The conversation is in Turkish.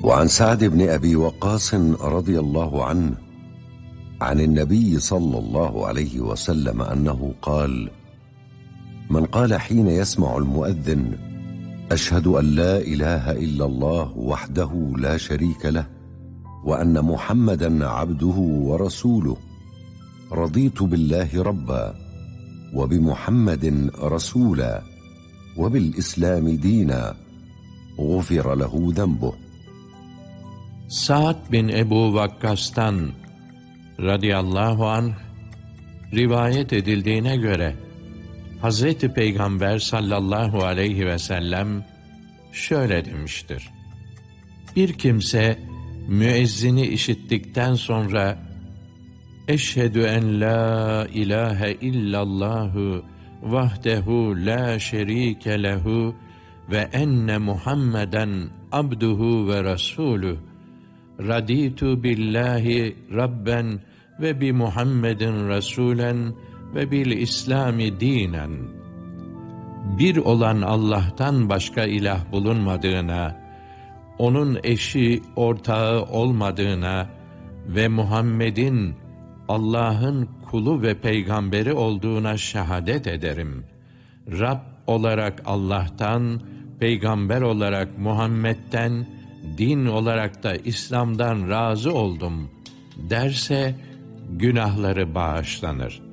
وعن سعد بن أبي وقاص رضي الله عنه عن النبي صلى الله عليه وسلم أنه قال: من قال حين يسمع المؤذن: أشهد أن لا إله إلا الله وحده لا شريك له وأن محمدا عبده ورسوله، رضيت بالله ربا وبمحمد رسولا وبالإسلام دينا، غفر له ذنبه. Sa'd bin Ebu Vakkas'tan radıyallahu anh rivayet edildiğine göre Hazreti Peygamber sallallahu aleyhi ve sellem şöyle demiştir: bir kimse müezzini işittikten sonra "Eşhedü en la ilahe illallahu vahdehu la şerike lehu ve enne Muhammeden abduhu ve rasuluh, raditu billahi rabben ve bi Muhammedin rasulen ve bil İslami dinen." Bir olan Allah'tan başka ilah bulunmadığına, onun eşi, ortağı olmadığına ve Muhammed'in Allah'ın kulu ve peygamberi olduğuna şehadet ederim. Rab olarak Allah'tan, peygamber olarak Muhammed'den, din olarak da İslam'dan razı oldum derse günahları bağışlanır.